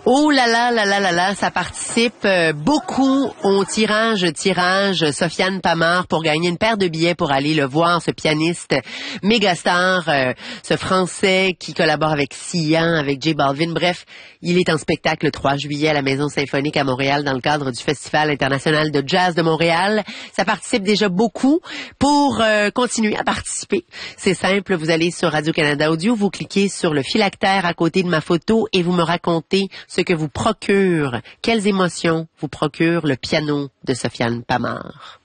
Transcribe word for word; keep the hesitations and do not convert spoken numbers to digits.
Oh là là là là là là, ça participe euh, beaucoup au tirage tirage Sofiane Pamart pour gagner une paire de billets pour aller le voir, ce pianiste mégastar, euh, ce Français qui collabore avec Sia, avec J Balvin. Bref, il est en spectacle le trois juillet à la Maison Symphonique à Montréal dans le cadre du Festival international de jazz de Montréal. Ça participe déjà beaucoup. Pour euh, continuer à participer, c'est simple, vous allez sur Radio-Canada Audio, vous cliquez sur le phylactère à côté de ma photo et vous me racontez ce que vous procure, quelles émotions vous procure le piano de Sofiane Pamart.